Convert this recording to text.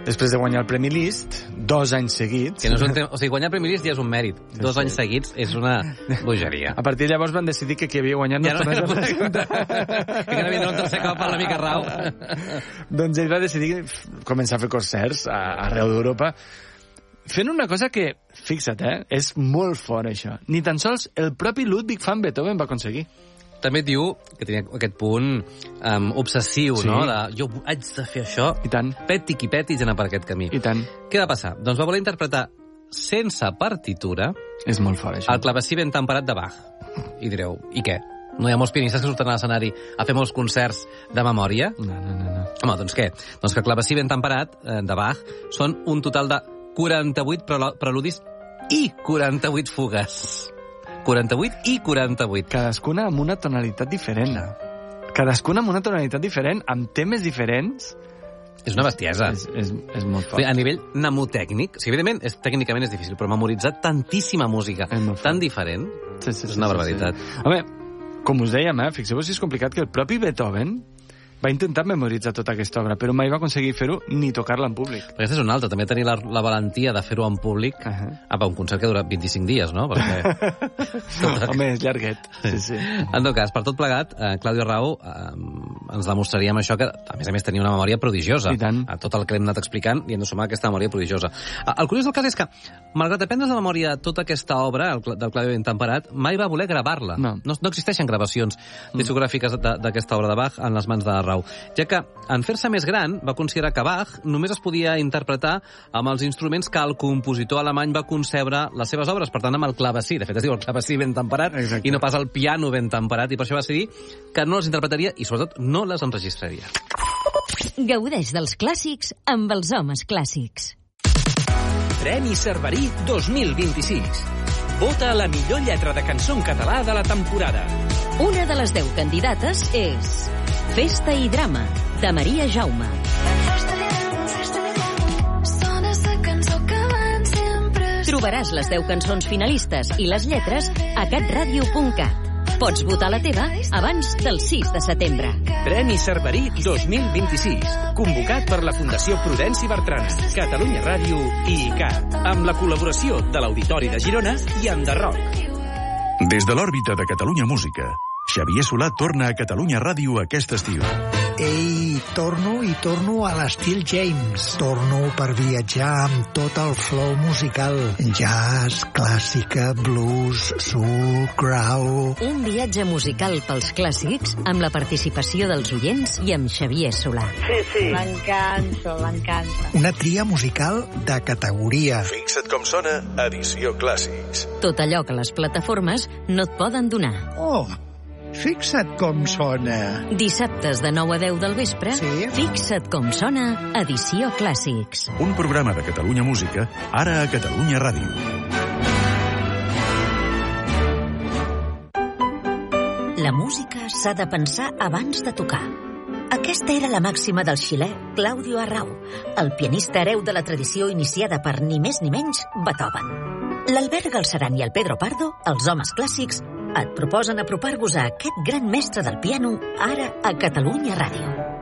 després de guanyar el Premi Liszt, 2 anys seguits. Que no és o sigui, guanyar el Premi Liszt ja és un mèrit. 2 anys seguits és una bogeria. A partir de llavors van decidir que qui havia guanyat no es tornés a presentar. Que no vindrà un tercer cop a la mica rau. Doncs ell va decidir començar a fer concerts arreu d'Europa, fent una cosa que, fixa't, és molt fort, això. Ni tan sols el propi Ludwig van Beethoven va aconseguir. També et diu que tenia aquest punt obsessiu, Sí. no? De jo haig de fer això. I tant. Peti qui peti i anar per aquest camí. I tant. Què va passar? Doncs va voler interpretar sense partitura És molt fort, això. el clavecí ben temperat de Bach. I direu, i què? No hi ha molts pianistes que surten a l'escenari a fer molts concerts de memòria? No. Home, doncs què? Doncs que el clavecí ben temperat de Bach són un total de 48 preludis i 48 fugues. 48 i 48. Cadascuna amb una tonalitat diferent. Cadascuna amb una tonalitat diferent, amb temes diferents. És una bestiesa. És molt fort. A nivell mnemotècnic, o sigui, evidentment, tècnicament és difícil, però memoritzar tantíssima música És molt fort. tan diferent és una barbaritat. Home, com us dèiem, fixeu-vos si és complicat que el propi Beethoven va intentar memoritzar tota aquesta obra, però mai va aconseguir fer-ho ni tocar-la en públic. Perquè aquesta és una altra, també tenir la valentia de fer-ho en públic un concert que dura 25 dies, no? Perquè... Home, és llarguet. Sí. En tot cas, per tot plegat, Claudio Rau ens demostraríem això que, a més, tenia una memòria prodigiosa. I tant. A tot el que hem anat explicant i hem de sumar aquesta memòria prodigiosa. El curiós del cas és que, malgrat aprendre's de memòria tota aquesta obra, del Claudio ben temperat, mai va voler gravar-la. No existeixen gravacions discogràfiques d'aquesta obra de Bach en les mans de Rau, ja que, en fer-se més gran, va considerar que Bach només es podia interpretar amb els instruments que el compositor alemany va concebre les seves obres, per tant, amb el clavecí. De fet, es diu el clavecí ben temperat. Exacte. I no pas el piano ben temperat, i per això va decidir que no les interpretaria i, sobretot, no les enregistraria. Gaudeix dels clàssics amb els homes clàssics. Premi Cerverí 2026. Vota la millor lletra de cançó en català de la temporada. Una de les 10 candidates és Festa i drama, de Maria Jaume. Trobaràs les 10 cançons finalistes i les lletres a catradio.cat. Pots votar la teva abans del 6 de setembre. Premi Cerverí 2026. Convocat per la Fundació Prudenci Bertrana, Catalunya Ràdio i ICAT, amb la col·laboració de l'Auditori de Girona i Enderroc. Des de l'òrbita de Catalunya Música, Xavier Solà torna a Catalunya Ràdio aquest estiu. Ei, torno a l'estil James. Torno per viatjar amb tot el flow musical. Jazz, clàssica, blues, soul, grau... Un viatge musical pels clàssics amb la participació dels oients i amb Xavier Solà. Sí. M'encanta. Una tria musical de categoria. Fixa't com sona Edició Clàssics. Tot allò que les plataformes no et poden donar. Oh, fixa't com sona. Dissabtes de 9 a 10 del vespre, Sí. Fixa't com sona, Edició Clàssics. Un programa de Catalunya Música, ara a Catalunya Ràdio. La música s'ha de pensar abans de tocar. Aquesta era la màxima del xilè Claudio Arrau, el pianista hereu de la tradició iniciada per ni més ni menys Beethoven. L'Albert Galceran i el Pedro Pardo, els homes clàssics, et proposen apropar-vos a aquest gran mestre del piano ara a Catalunya Ràdio.